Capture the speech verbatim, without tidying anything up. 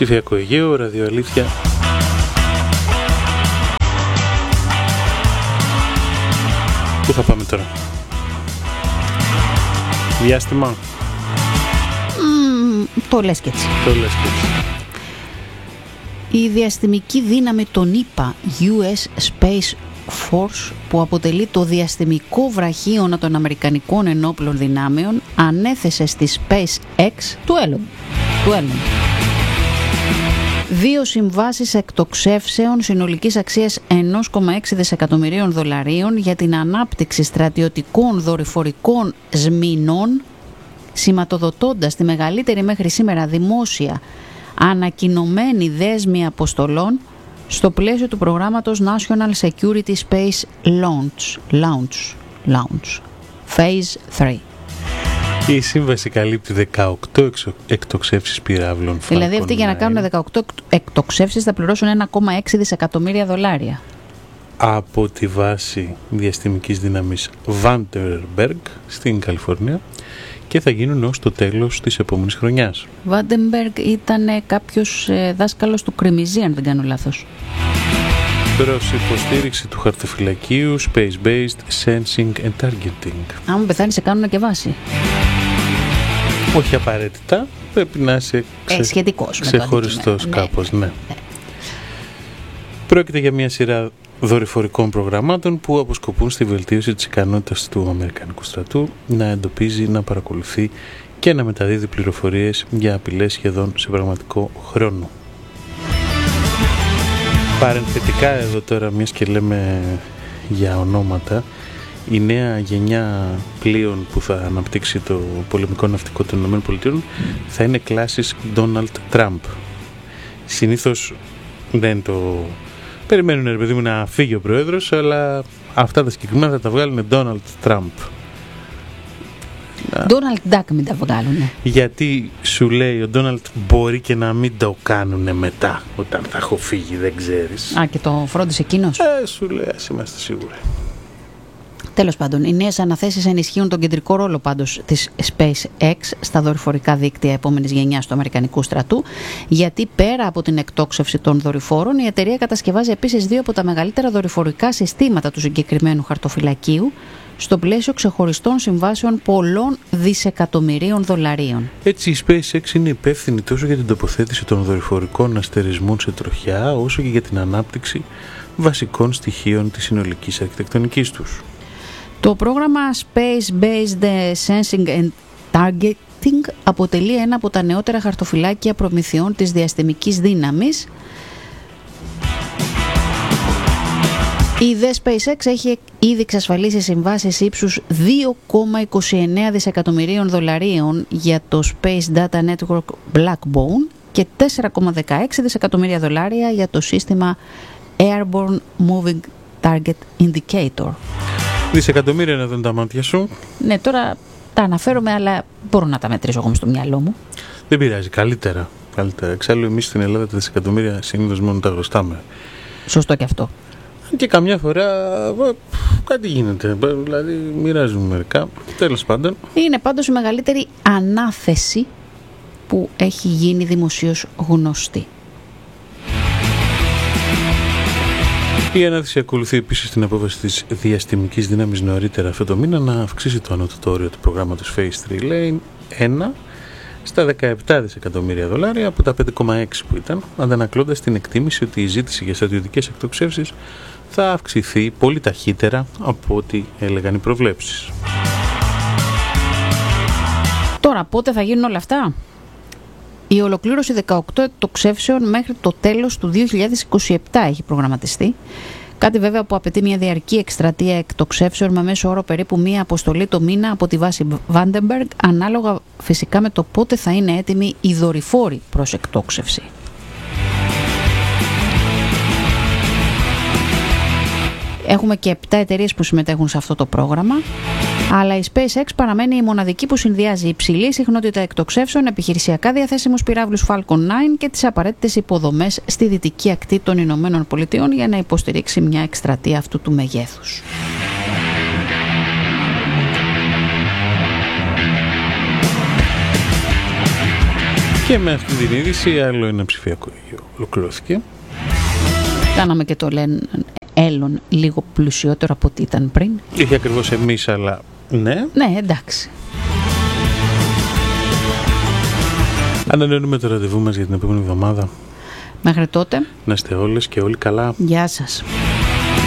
Ψηφιακό Αιγαίο, ραδιοαλήθεια. Πού θα πάμε τώρα? Διάστημα. Mm, το λες και έτσι. Το λες και έτσι. Η διαστημική δύναμη των ΗΠΑ, γιου ες Space Force, που αποτελεί το διαστημικό βραχίωνα των Αμερικανικών ενόπλων δυνάμεων, ανέθεσε στη SpaceX του Elon, του Elon δύο συμβάσεις εκτοξεύσεων συνολικής αξίας ένα κόμμα έξι δισεκατομμυρίων δολαρίων για την ανάπτυξη στρατιωτικών δορυφορικών σμήνων, σηματοδοτώντας τη μεγαλύτερη μέχρι σήμερα δημόσια ανακοινωμένη δέσμη αποστολών στο πλαίσιο του προγράμματος National Security Space Launch, Launch, Launch, Phase τρία. Η σύμβαση καλύπτει δεκαοκτώ εκτοξεύσεις πυράβλων Falcon. Δηλαδή αυτοί για να κάνουν δεκαοκτώ εκτοξεύσεις θα πληρώσουν ένα κόμμα έξι δισεκατομμύρια δολάρια. Από τη βάση διαστημικής δύναμης Vandenberg στην Καλιφόρνια και θα γίνουν ως το τέλος της επόμενης χρονιάς. Vandenberg ήταν κάποιος δάσκαλος του Κρεμιζή, αν δεν κάνω λάθος. Προς υποστήριξη του χαρτοφυλακίου Space-Based Sensing and Targeting. Αν μου πεθάνει σε κάνουν και βάση. Όχι απαραίτητα, πρέπει να είσαι ξε... ε, σχετικός ξεχωριστός με κάπως, ναι. ναι. ναι. Πρόκειται για μια σειρά δορυφορικών προγραμμάτων που αποσκοπούν στη βελτίωση της ικανότητας του Αμερικανικού στρατού να εντοπίζει, να παρακολουθεί και να μεταδίδει πληροφορίες για απειλές σχεδόν σε πραγματικό χρόνο. Παρενθετικά εδώ τώρα, μιας και λέμε για ονόματα, η νέα γενιά πλοίων που θα αναπτύξει το πολεμικό ναυτικό των ΗΠΑ θα είναι κλάσεις Donald Trump. Συνήθως δεν το περιμένουν, ρε παιδί μου, να φύγει ο πρόεδρος, αλλά αυτά τα συγκεκριμένα θα τα βγάλουν Donald Trump. Donald Duck μην τα βγάλουν. Γιατί σου λέει ο Donald μπορεί και να μην το κάνουν μετά, όταν θα έχω φύγει, δεν ξέρεις. Α, και το φρόντισε εκείνος. Ε, σου λέει, ας είμαστε σίγουροι. Τέλος πάντων, οι νέες αναθέσεις ενισχύουν τον κεντρικό ρόλο πάντως της SpaceX στα δορυφορικά δίκτυα επόμενης γενιάς του Αμερικανικού στρατού, γιατί πέρα από την εκτόξευση των δορυφόρων, η εταιρεία κατασκευάζει επίσης δύο από τα μεγαλύτερα δορυφορικά συστήματα του συγκεκριμένου χαρτοφυλακίου, στο πλαίσιο ξεχωριστών συμβάσεων πολλών δισεκατομμυρίων δολαρίων. Έτσι, η SpaceX είναι υπεύθυνη τόσο για την τοποθέτηση των δορυφορικών αστερισμών σε τροχιά, όσο και για την ανάπτυξη βασικών στοιχείων της συνολικής αρχιτεκτονικής τους. Το πρόγραμμα Space-Based Sensing and Targeting αποτελεί ένα από τα νεότερα χαρτοφυλάκια προμηθειών της διαστημικής δύναμης. Η The SpaceX έχει ήδη εξασφαλίσει συμβάσεις ύψους δύο κόμμα είκοσι εννέα δισεκατομμυρίων δολαρίων για το Space Data Network Blackbone και τέσσερα κόμμα δεκαέξι δισεκατομμύρια δολάρια για το σύστημα Airborne Moving Target Indicator. Δισεκατομμύρια να δουν τα μάτια σου. Ναι, τώρα τα αναφέρομαι, αλλά μπορώ να τα μετρήσω εγώ στο μυαλό μου. Δεν πειράζει, καλύτερα. καλύτερα. Εξάλλου, εμείς στην Ελλάδα τα δισεκατομμύρια συνήθως μόνο τα χρωστάμε. Σωστό και αυτό. Και καμιά φορά κάτι γίνεται. Δηλαδή, μοιράζουμε μερικά. Τέλος πάντων. Είναι πάντως η μεγαλύτερη ανάθεση που έχει γίνει δημοσίως γνωστή. Η ανάθεση ακολουθεί επίσης την απόφαση της διαστημικής δύναμης νωρίτερα αυτό το μήνα να αυξήσει το ανώτατο όριο του προγράμματος Phase τρία, λέει ένα, στα δεκαεπτά δισεκατομμύρια δολάρια από τα πέντε κόμμα έξι που ήταν, αντανακλώντας την εκτίμηση ότι η ζήτηση για στρατιωτικές εκτοξεύσεις θα αυξηθεί πολύ ταχύτερα από ό,τι έλεγαν οι προβλέψεις. Τώρα, πότε θα γίνουν όλα αυτά? Η ολοκλήρωση δεκαοκτώ εκτοξεύσεων μέχρι το τέλος του δύο χιλιάδες είκοσι επτά έχει προγραμματιστεί. Κάτι βέβαια που απαιτεί μια διαρκή εκστρατεία εκτοξεύσεων με μέσο όρο περίπου μία αποστολή το μήνα από τη βάση Vandenberg, ανάλογα φυσικά με το πότε θα είναι έτοιμοι οι δορυφόροι προς εκτόξευση. Έχουμε και επτά εταιρείες που συμμετέχουν σε αυτό το πρόγραμμα, αλλά η SpaceX παραμένει η μοναδική που συνδυάζει υψηλή συχνότητα εκτοξεύσεων, επιχειρησιακά διαθέσιμους πυράβλους Falcon εννιά και τις απαραίτητες υποδομές στη δυτική ακτή των Ηνωμένων Πολιτειών για να υποστηρίξει μια εκστρατεία αυτού του μεγέθους. Και με αυτή την είδηση άλλο ένα ψηφιακό Αιγαίο ολοκληρώθηκε. Κάναμε και το λένε Έλλον λίγο πλουσιότερο από ό,τι ήταν πριν. Είχε ακριβώς εμείς, αλλά ναι. Ναι, εντάξει. Ανανεώνουμε το ραντεβού μας για την επόμενη εβδομάδα. Μέχρι τότε. Να είστε όλες και όλοι καλά. Γεια σας.